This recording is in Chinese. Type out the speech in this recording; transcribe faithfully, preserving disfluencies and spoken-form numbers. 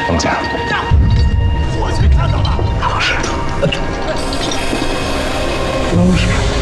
东家， 伙计看到了， 老师，老师。